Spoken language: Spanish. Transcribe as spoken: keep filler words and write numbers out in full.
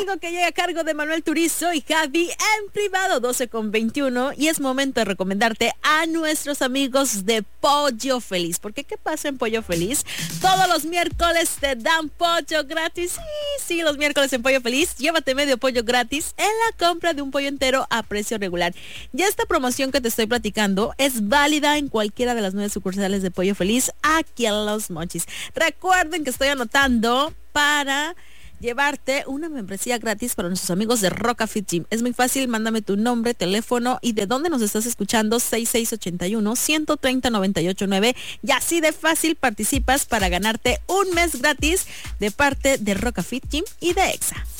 algo que llega a cargo de Manuel Turizo y Javi en privado, doce con veintiuno, y es momento de recomendarte a nuestros amigos de Pollo Feliz, porque ¿qué pasa en Pollo Feliz? Todos los miércoles te dan pollo gratis. Sí, sí, los miércoles en Pollo Feliz, llévate medio pollo gratis en la compra de un pollo entero a precio regular. Ya esta promoción que te estoy platicando es válida en cualquiera de las nueve sucursales de Pollo Feliz aquí en Los Mochis. Recuerden que estoy anotando para llevarte una membresía gratis para nuestros amigos de Roca Fit Gym. Es muy fácil, mándame tu nombre, teléfono y de dónde nos estás escuchando, seis seis ocho uno, uno tres cero, nueve ocho nueve, y así de fácil participas para ganarte un mes gratis de parte de Roca Fit Gym y de EXA.